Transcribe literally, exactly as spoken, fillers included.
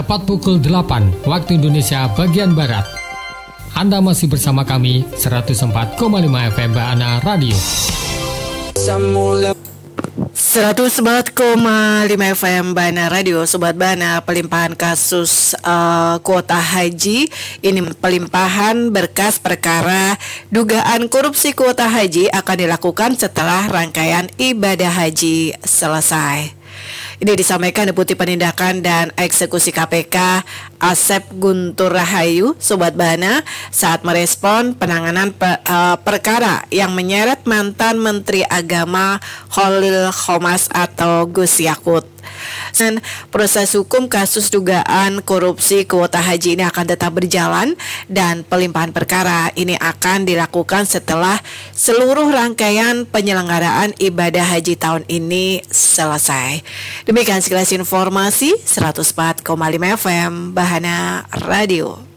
tepat pukul delapan waktu Indonesia bagian Barat. Anda masih bersama kami seratus empat koma lima F M Bahana Radio. seratus empat koma lima F M Bahana Radio. Sobat Bahana, pelimpahan kasus uh, kuota haji. Ini pelimpahan berkas perkara dugaan korupsi kuota haji akan dilakukan setelah rangkaian ibadah haji selesai. Ini disampaikan Deputi Penindakan dan Eksekusi K P K Asep Guntur Rahayu, Sobat Bahana, saat merespon penanganan pe, uh, perkara yang menyeret mantan Menteri Agama Khalil Qomas atau Gus Yakut. Dan proses hukum kasus dugaan korupsi kuota haji ini akan tetap berjalan dan pelimpahan perkara ini akan dilakukan setelah seluruh rangkaian penyelenggaraan ibadah haji tahun ini selesai. Demikian sekilas informasi seratus empat koma lima F M Bahana Radio.